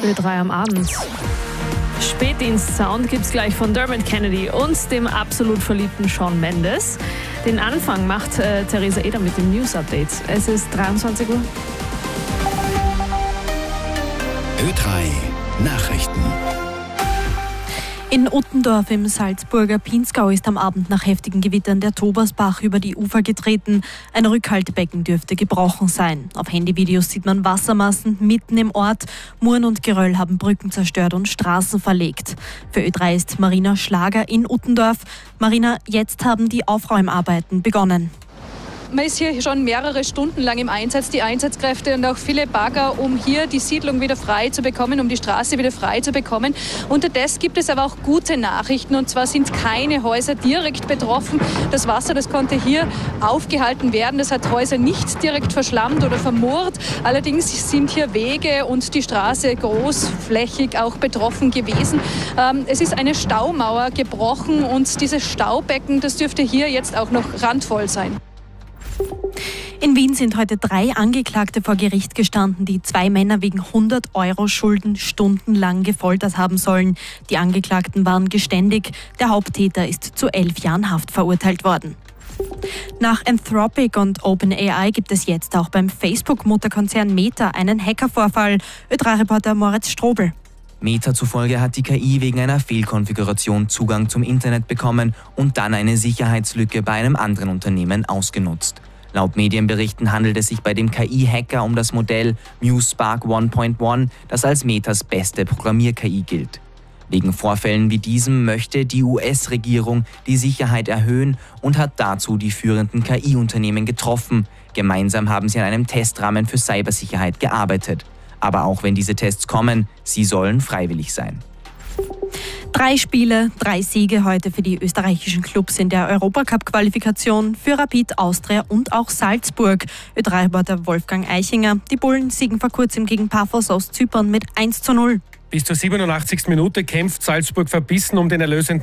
Ö3 am Abend. Spätdienst-Sound gibt's gleich von Dermot Kennedy und dem absolut verliebten Shawn Mendes. Den Anfang macht Theresa Eder mit dem News-Update. Es ist 23 Uhr. Ö3 Nachrichten. In Uttendorf im Salzburger Pinzgau ist am Abend nach heftigen Gewittern der Tobersbach über die Ufer getreten. Ein Rückhaltebecken dürfte gebrochen sein. Auf Handyvideos sieht man Wassermassen mitten im Ort. Muren und Geröll haben Brücken zerstört und Straßen verlegt. Für Ö3 ist Marina Schlager in Uttendorf. Marina, jetzt haben die Aufräumarbeiten begonnen. Man ist hier schon mehrere Stunden lang im Einsatz, die Einsatzkräfte und auch viele Bagger, um hier die Siedlung wieder frei zu bekommen, um die Straße wieder frei zu bekommen. Unterdessen gibt es aber auch gute Nachrichten, und zwar sind keine Häuser direkt betroffen. Das Wasser, das konnte hier aufgehalten werden. Das hat Häuser nicht direkt verschlammt oder vermoort. Allerdings sind hier Wege und die Straße großflächig auch betroffen gewesen. Es ist eine Staumauer gebrochen und dieses Staubecken, das dürfte hier jetzt auch noch randvoll sein. In Wien sind heute 3 Angeklagte vor Gericht gestanden, die 2 Männer wegen 100 € Schulden stundenlang gefoltert haben sollen. Die Angeklagten waren geständig. Der Haupttäter ist zu 11 Jahren Haft verurteilt worden. Nach Anthropic und OpenAI gibt es jetzt auch beim Facebook-Mutterkonzern Meta einen Hackervorfall. Ö3-Reporter Moritz Strobel. Meta zufolge hat die KI wegen einer Fehlkonfiguration Zugang zum Internet bekommen und dann eine Sicherheitslücke bei einem anderen Unternehmen ausgenutzt. Laut Medienberichten handelt es sich bei dem KI-Hacker um das Modell MuseSpark 1.1, das als Metas beste Programmier-KI gilt. Wegen Vorfällen wie diesem möchte die US-Regierung die Sicherheit erhöhen und hat dazu die führenden KI-Unternehmen getroffen. Gemeinsam haben sie an einem Testrahmen für Cybersicherheit gearbeitet. Aber auch wenn diese Tests kommen, sie sollen freiwillig sein. 3 Spiele, 3 Siege heute für die österreichischen Clubs in der Europacup-Qualifikation für Rapid, Austria und auch Salzburg. Ö3-Reporter Wolfgang Eichinger. Die Bullen siegen vor kurzem gegen Paphos aus Zypern mit 1:0. Bis zur 87. Minute kämpft Salzburg verbissen um den erlösenden